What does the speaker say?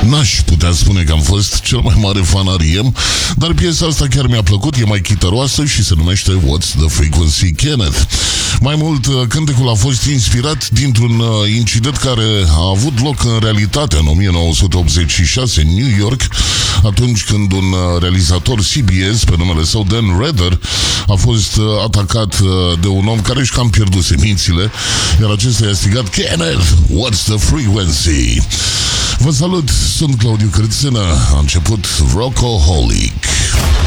N-aș putea spune că am fost cel mai mare fan R.E.M., dar piesa asta chiar mi-a plăcut, e mai chităroasă și se numește What's the Frequency, Kenneth. Mai mult, cântecul a fost inspirat dintr-un incident care a avut loc în realitate în 1986 în New York, atunci când un realizator CBS pe numele său Dan Rather a fost atacat de un om care își cam pierduse mințile, iar acesta i-a strigat Kenneth, what's the frequency? Vă salut, sunt Claudiu Cârțână, a început Rockaholic.